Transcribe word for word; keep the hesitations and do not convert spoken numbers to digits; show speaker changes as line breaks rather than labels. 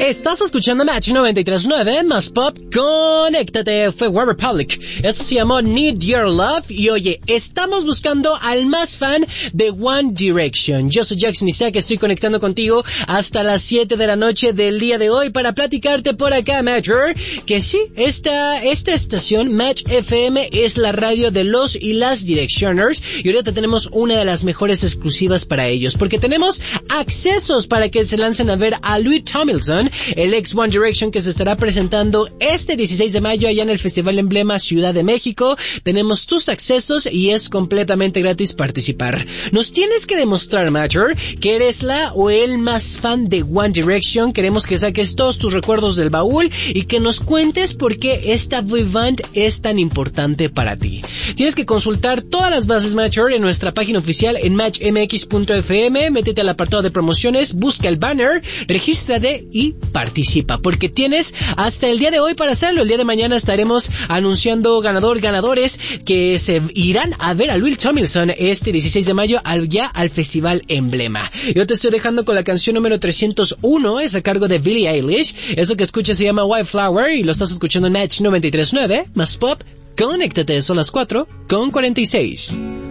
Estás escuchando Match noventa y tres punto nueve, más pop, conéctate, fue One Republic. Eso se llamó Need Your Love. Y oye, estamos buscando al más fan de One Direction. Yo soy Jackson Isaac, estoy conectando contigo hasta las siete de la noche del día de hoy para platicarte por acá, Matcher, que sí, esta, esta estación, Match F M, es la radio de los y las Directioners. Y ahorita tenemos una de las mejores exclusivas para ellos, porque tenemos accesos para que se lancen a ver a Louis Tomlinson, el ex One Direction, que se estará presentando este dieciséis de mayo allá en el Festival Emblema Ciudad de México. Tenemos tus accesos y es completamente gratis participar. Nos tienes que demostrar, Matcher, que eres la o el más fan de One Direction. Queremos que saques todos tus recuerdos del baúl y que nos cuentes por qué esta boy band es tan importante para ti. Tienes que consultar todas las bases, Matcher, en nuestra página oficial en match m x punto f m. Métete al apartado de promociones, busca el banner, regístrate y participa, porque tienes hasta el día de hoy para hacerlo. El día de mañana estaremos anunciando ganador, ganadores que se irán a ver a Louis Tomlinson este dieciséis de mayo allá al Festival Emblema. Yo te estoy dejando con la canción número trescientos uno, es a cargo de Billie Eilish. Eso que escuchas se llama White Flower y lo estás escuchando en Match noventa y tres punto nueve, más pop. Conéctate, son las cuatro con cuarenta y seis.